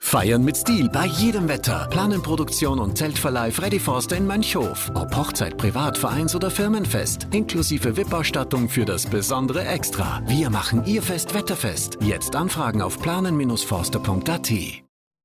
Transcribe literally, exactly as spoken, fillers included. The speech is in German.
Feiern mit Stil bei jedem Wetter. Planenproduktion und Zeltverleih Freddy Forster in Mönchhof. Ob Hochzeit, Privat, Vereins- oder Firmenfest. Inklusive V I P-Ausstattung für das besondere Extra. Wir machen Ihr Fest wetterfest. Jetzt anfragen auf planen Bindestrich forster punkt a t.